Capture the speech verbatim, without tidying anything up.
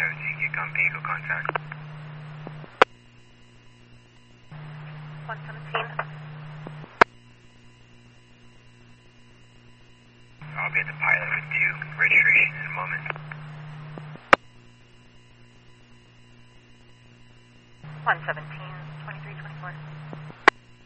seventeen, get gun vehicle contact. one seventeen. I'll be at the pilot with you. Registration in a moment. one seventeen, twenty-three twenty-four.